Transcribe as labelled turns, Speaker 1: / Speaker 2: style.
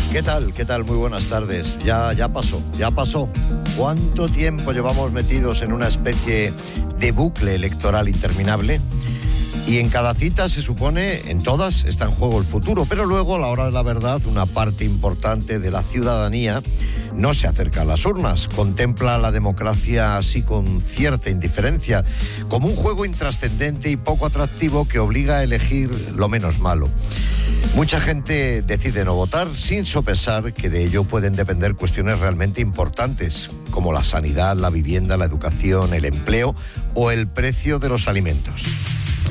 Speaker 1: ¿Qué tal? ¿Qué tal? Muy buenas tardes. Ya pasó. ¿Cuánto tiempo llevamos metidos en una especie de bucle electoral interminable? Y en cada cita se supone, en todas, está en juego el futuro, pero luego, a la hora de la verdad, una parte importante de la ciudadanía no se acerca a las urnas, contempla la democracia así con cierta indiferencia, como un juego intrascendente y poco atractivo que obliga a elegir lo menos malo. Mucha gente decide no votar sin sopesar que de ello pueden depender cuestiones realmente importantes, como la sanidad, la vivienda, la educación, el empleo o el precio de los alimentos.